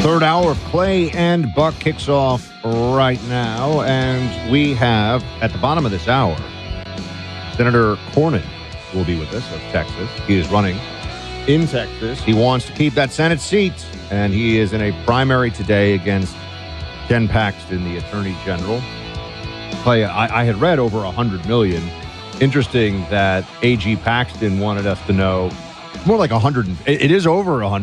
Third hour of Clay and Buck kicks off right now, and we have, at the bottom of this hour, Senator Cornyn will be with us of Texas. He is running in Texas. He wants to keep that Senate seat, and he is in a primary today against Ken Paxton, the Attorney General. Clay, I had read over 100 million. Interesting that AG Paxton wanted us to know more like 100. It is over 100.